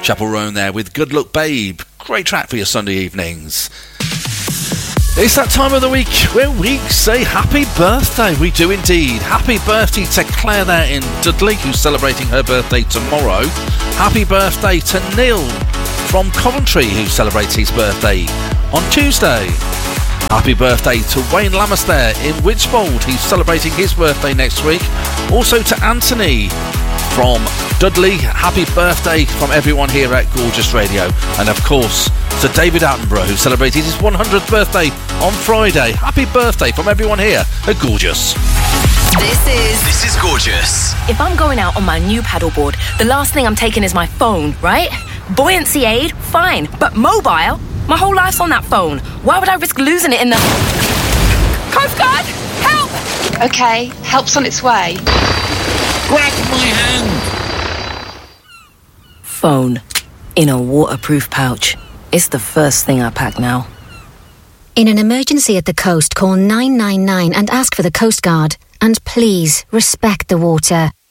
Chapel Roan there with Good Luck Babe. Great track for your Sunday evenings. It's that time of the week where we say happy birthday. We do indeed. Happy birthday to Claire there in Dudley, who's celebrating her birthday tomorrow. Happy birthday to Neil from Coventry, who celebrates his birthday on Tuesday. Happy birthday to Wayne Lammas there in Widgefold, who's celebrating his birthday next week. Also to Anthony from Dudley, happy birthday from everyone here at Gorgeous Radio. And of course to David Attenborough, who celebrated his 100th birthday on Friday. Happy birthday from everyone here at Gorgeous. This is Gorgeous. If I'm going out on my new paddleboard, the last thing I'm taking is my phone, right? Buoyancy aid, fine, but mobile? My whole life's on that phone. Why would I risk losing it in the... Coast Guard, help! Okay, help's on its way. Grab my hand! Phone in a waterproof pouch. It's the first thing I pack now. In an emergency at the coast, call 999 and ask for the Coast Guard. And please, respect the water.